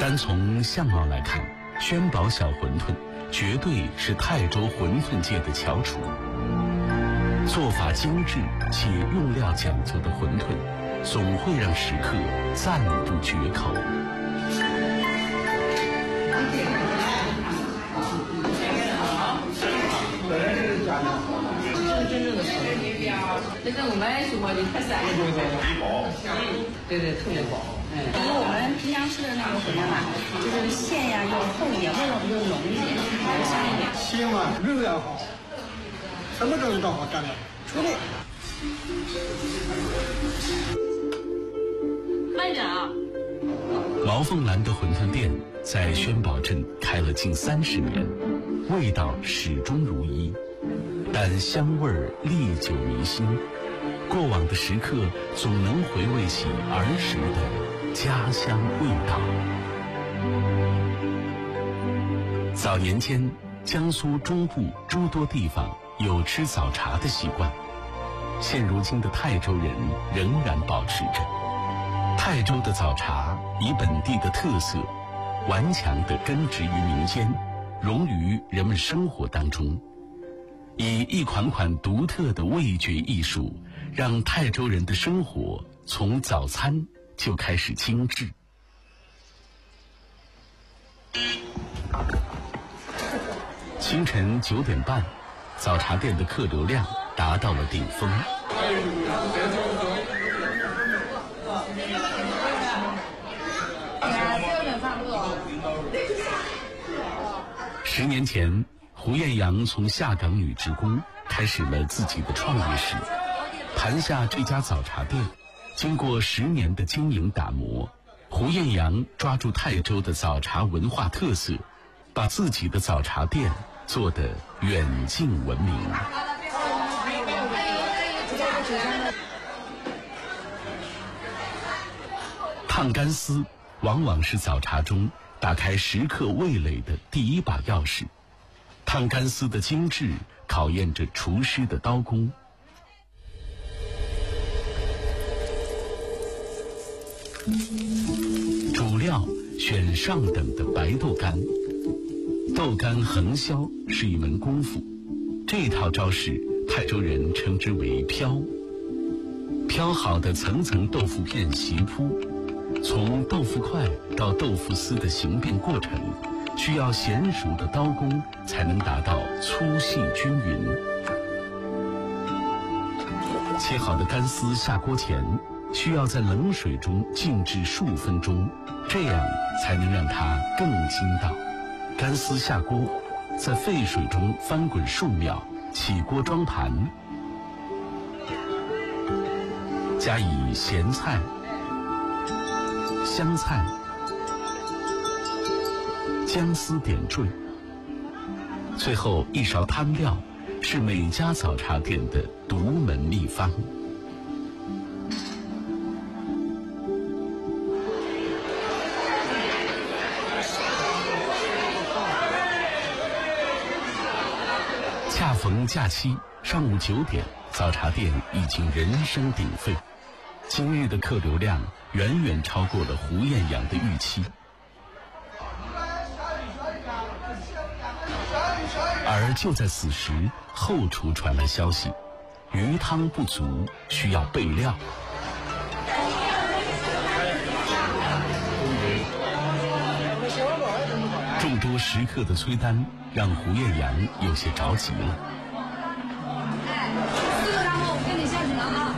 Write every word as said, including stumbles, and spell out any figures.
单从相貌来看，宣宝小馄饨绝对是泰州馄饨界的翘楚。做法精致且用料讲究的馄饨，总会让食客赞不绝口。 真正的实力，真正我们说话的太散了。嗯，对对，特别薄。嗯，因为我们平常吃的那个馄饨嘛，就是馅呀又厚一点，味道又浓一点，还是香一点。 鲜嘛，肉要好，什么东西都好干的，出力。 慢点啊！ 毛凤兰的馄饨店在宣宝镇开了近三十年，味道始终如一。但香味儿历久弥新，过往的食客总能回味起儿时的家乡味道。早年间，江苏中部诸多地方有吃早茶的习惯，现如今的泰州人仍然保持着。泰州的早茶以本地的特色，顽强地根植于民间，融于人们生活当中。以一款款独特的味觉艺术，让泰州人的生活从早餐就开始精致。清晨九点半，早茶店的客流量达到了顶峰。十年前，胡艳阳从下岗女职工开始了自己的创业史，盘下这家早茶店。经过十年的经营打磨，胡艳阳抓住泰州的早茶文化特色，把自己的早茶店做得远近闻名。烫干丝往往是早茶中打开食客味蕾的第一把钥匙。烫干丝的精致考验着厨师的刀工。主料选上等的白豆干，豆干横削是一门功夫，这套招式泰州人称之为飘。飘好的层层豆腐片斜铺，从豆腐块到豆腐丝的形变过程，需要娴熟的刀工才能达到粗细均匀。切好的干丝下锅前，需要在冷水中静置数分钟，这样才能让它更筋道。干丝下锅，在沸水中翻滚数秒，起锅装盘，加以咸菜、香菜、姜丝点缀，最后一勺汤料，是每家早茶店的独门秘方。恰逢假期，上午九点，早茶店已经人声鼎沸。今日的客流量远远超过了胡艳阳的预期。而就在此时，后厨传来消息，鱼汤不足，需要备料。众多食客的催单，让胡艳阳有些着急了。 四个然后我跟你下去了啊。